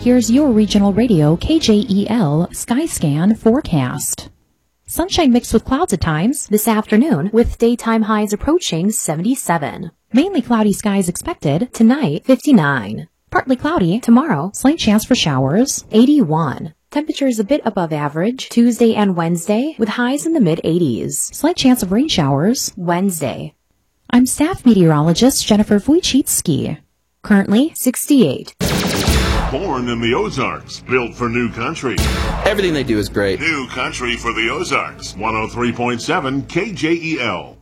Here's your regional radio KJEL Skyscan forecast. Sunshine mixed with clouds at times this afternoon with daytime highs approaching 77. Mainly cloudy skies expected tonight, 59. Partly cloudy tomorrow, slight chance for showers, 81. Temperatures a bit above average Tuesday and Wednesday with highs in the mid-80s. Slight chance of rain showers Wednesday. I'm staff meteorologist Jennifer Wojcicki. Currently 68. Born in the Ozarks, built for new country. Everything they do is great. New country for the Ozarks. 103.7 KJEL.